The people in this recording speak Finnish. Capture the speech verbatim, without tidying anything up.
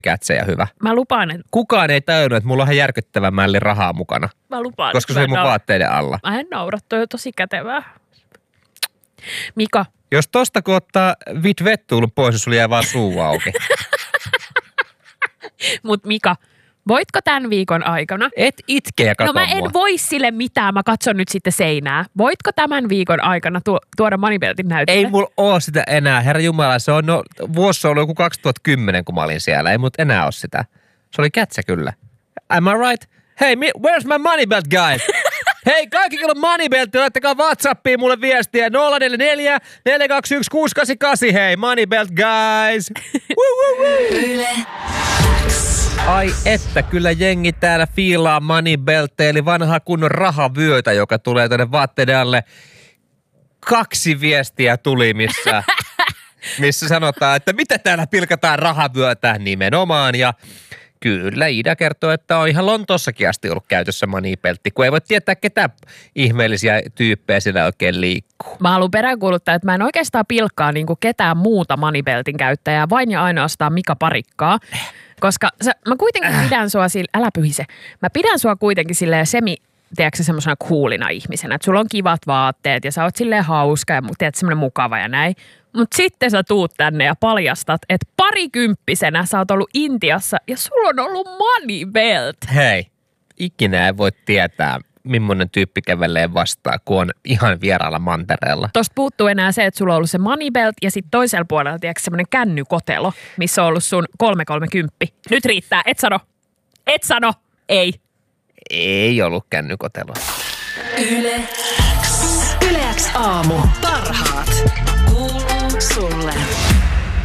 kätse ja hyvä. Mä lupaan, että... Kukaan ei tajunnut, että mulla on ihan järkyttävän mälli rahaa mukana. Mä lupaan. Koska se oli mun naur... vaatteiden alla. Mä en naura, toi on tosi kätevää. Mika. Jos tosta kun ottaa vit vettuulun pois, niin sulla jää vaan suu auki. Mut Mika, voitko tämän viikon aikana? Et itke ja kato No mä en mua. voi sille mitään, mä katson nyt sitten seinää. Voitko tämän viikon aikana tu- tuoda Moneybeltin näytölle? Ei mulla oo sitä enää, herra jumala. Se on, no, vuosi on ollut joku kaksituhattakymmenen, kun mä olin siellä. Ei mut enää oo sitä. Se oli kätsä kyllä. Am I right? Hei, mi- where's my Moneybelt, guys? Hei, kaikki, kello on Moneybelt, laittakaa WhatsAppiin mulle viestiä. nolla neljä neljä, neljä kaksi yksi, kuusi kahdeksan kahdeksan. Hei, Moneybelt, guys. Woo, woo, woo. Yle X. Ai että, kyllä jengi täällä fiilaa Moneybeltteä, eli vanhaa kunnon rahavyötä, joka tulee tänne vaatteiden alle. Kaksi viestiä tuli, missä, missä sanotaan, että mitä täällä pilkataan rahavyötä nimenomaan. Ja kyllä Ida kertoo, että on ihan Lontoossakin asti ollut käytössä Moneybeltti, kun ei voi tietää, ketä ihmeellisiä tyyppejä siellä oikein liikkuu. Mä haluan peräänkuuluttaa, että mä en oikeastaan pilkkaa niin kuin ketään muuta Moneybeltin käyttäjää, vain ja ainoastaan Mika Parikkaa. Koska sä, mä kuitenkin pidän sua sille, älä pyhise, mä pidän sua kuitenkin silleen semi, tiedätkö semmoisena coolina ihmisenä, että sulla on kivat vaatteet ja sä oot silleen hauska ja tiedät semmoinen mukava ja näin. Mutta sitten sä tuut tänne ja paljastat, että parikymppisenä sä oot ollut Intiassa ja sulla on ollut Moneybelt. Hei, ikinä ei voi tietää, millainen tyyppi kävelee vastaan, kun on ihan vieraalla mantereella. Tosta puuttuu enää se, että sulla on ollut se Moneybelt ja sitten toisella puolella, tiedätkö, semmoinen kännykotelo, missä on ollut sun kolme kolmekymmentä. Nyt riittää, et sano. Et sano, ei. Ei ollut kännykotelua. Yle X. Yle X aamu. Parhaat. Kuuluu sulle.